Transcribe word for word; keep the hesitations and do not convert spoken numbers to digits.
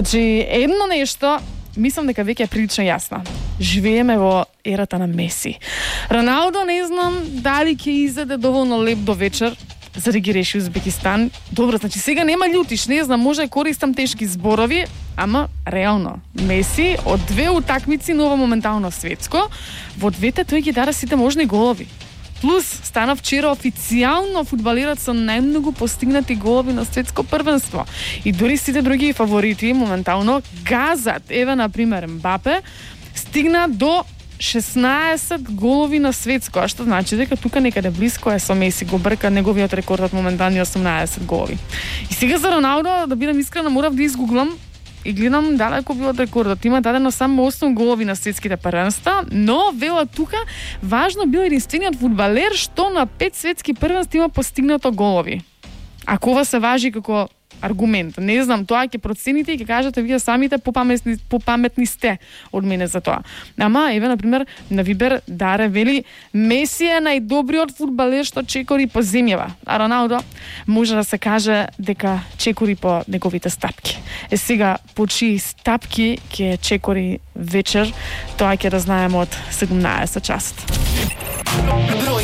Значи, едно нешто, мислам дека веќе е прилично јасно. Живееме во ерата на Меси. Роналдо не знам дали ќе изеде доволно леп до вечер за да ги реши Узбекистан. Добро, значи сега нема љутиш, не знам, може користам тешки зборови, ама реално. Меси од две утакмици нова моментално светско, во двете тој ги даде сите можни голови. Плюс стана вчера официјално фудбалерот со најмногу постигнати голови на светско првенство. И дури сите други фаворити моментално газат. Еве, например, Мбапе стигна до шеснаесет голови на светско, а што значи дека тука некаде блиско е со Меси, го брка неговиот рекорд моментални осумнаесет голови. И сега за Роналдо, да бидам искрена, морав да изгуглам и гледам далеко бил од рекордот. Има дадено само осум голови на светските првенства, но вела тука важно бил единствениот фудбалер што на пет светски првенства има постигнато голови. Ако ова се важи како аргумент, не знам, тоа ќе процените и ќе кажете вие самите попаметни, попаметни сте од мене за тоа. Ама, еве, например, на Вибер Даре вели Меси е најдобриот фудбалер што чекори по земјава, а Роналдо може да се каже дека чекори по неговите стапки. Е сега, по чии стапки ќе чекори вечер, тоа ќе да знаеме од седумнаесет часот.